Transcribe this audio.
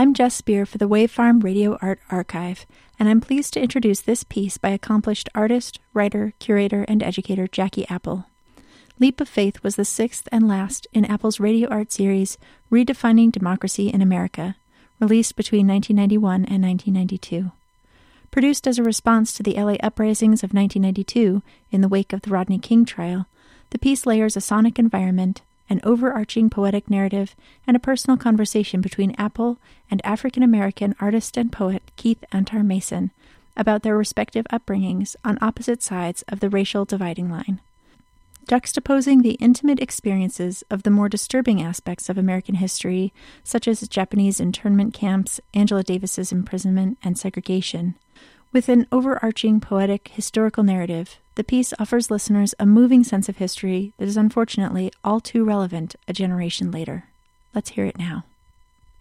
I'm Jess Spear for the Wave Farm Radio Art Archive, and I'm pleased to introduce this piece by accomplished artist, writer, curator, and educator Jackie Apple. Leap of Faith was the sixth and last in Apple's radio art series, Redefining Democracy in America, released between 1991 and 1992. Produced as a response to the LA uprisings of 1992 in the wake of the Rodney King trial, the piece layers a sonic environment, an overarching poetic narrative, and a personal conversation between Apple and African-American artist and poet Keith Antar Mason about their respective upbringings on opposite sides of the racial dividing line. Juxtaposing the intimate experiences of the more disturbing aspects of American history, such as Japanese internment camps, Angela Davis's imprisonment, and segregation, with an overarching poetic historical narrative, the piece offers listeners a moving sense of history that is unfortunately all too relevant a generation later. Let's hear it now.